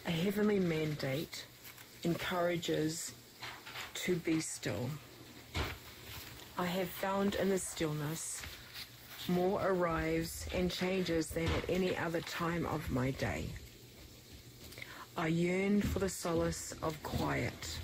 A heavenly mandate encourages to be still. I have found in the stillness more arrives and changes than at any other time of my day. I yearn for the solace of quiet,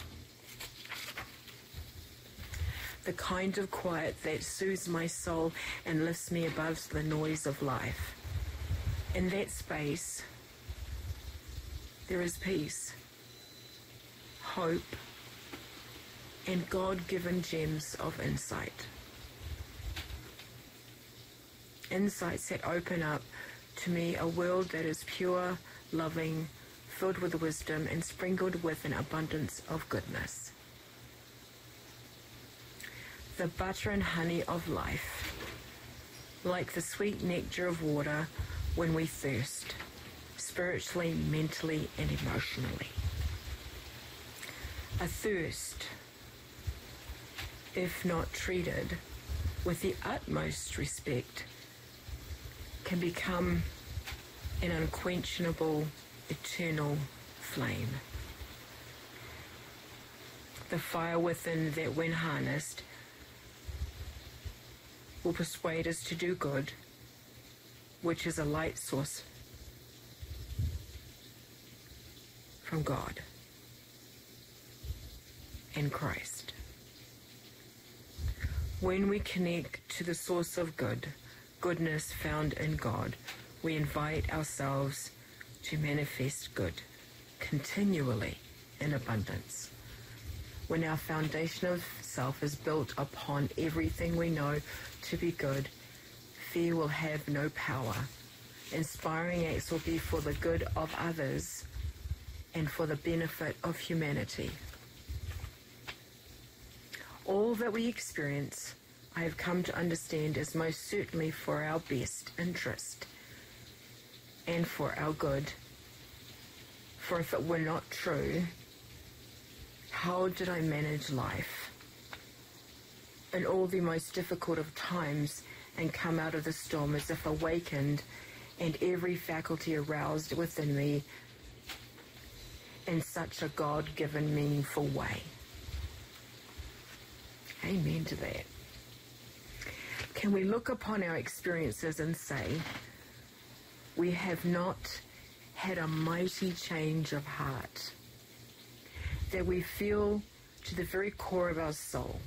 the kind of quiet that soothes my soul and lifts me above the noise of life. In that space, there is peace, hope, and God-given gems of insight. Insights that open up to me a world that is pure, loving, filled with wisdom, and sprinkled with an abundance of goodness. The butter and honey of life, like the sweet nectar of water when we thirst, spiritually, mentally, and emotionally. A thirst, if not treated with the utmost respect, can become an unquenchable, eternal flame. The fire within that, when harnessed, will persuade us to do good, which is a light source from God and Christ. When we connect to the source of goodness found in God, we invite ourselves to manifest good continually in abundance. When our foundation of self is built upon everything we know to be good, fear will have no power. Inspiring acts will be for the good of others and for the benefit of humanity. All that we experience, I have come to understand, is most certainly for our best interest and for our good. For if it were not true, how did I manage life in all the most difficult of times and come out of the storm as if awakened and every faculty aroused within me in such a God-given, meaningful way? Amen to that. Can we look upon our experiences and say, we have not had a mighty change of heart, that we feel to the very core of our soul?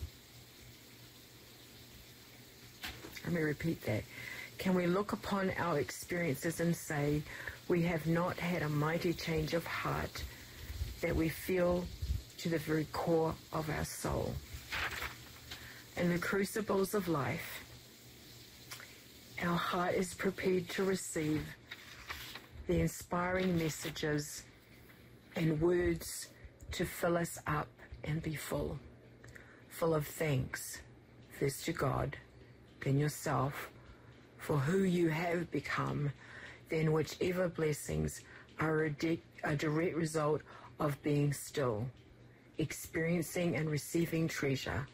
Let me repeat that. Can we look upon our experiences and say, we have not had a mighty change of heart, that we feel to the very core of our soul? In the crucibles of life, our heart is prepared to receive the inspiring messages and words to fill us up and be full of thanks, first to God, then yourself, for who you have become, then whichever blessings are a direct result of being still, experiencing and receiving treasure,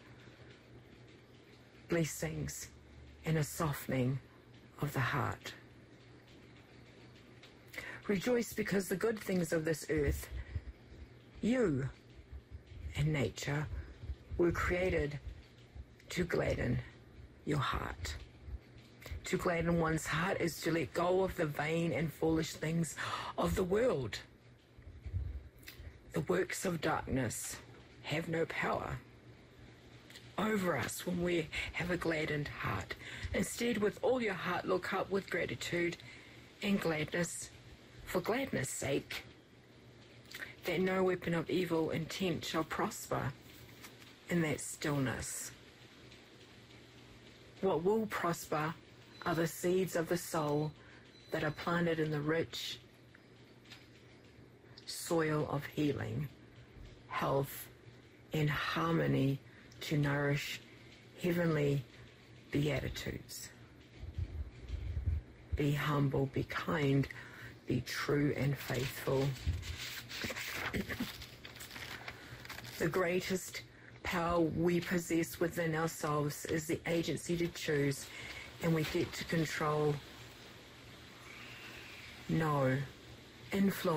blessings, and a softening of the heart. Rejoice because the good things of this earth, you and nature, were created to gladden your heart. To gladden one's heart is to let go of the vain and foolish things of the world. The works of darkness have no power over us when we have a gladdened heart. Instead, with all your heart, look up with gratitude and gladness, for gladness' sake, that no weapon of evil intent shall prosper in that stillness. What will prosper are the seeds of the soul that are planted in the rich soil of healing, health, and harmony to nourish heavenly beatitudes. Be humble, be kind, be true and faithful. The greatest power we possess within ourselves is the agency to choose, and we get to control, know, influence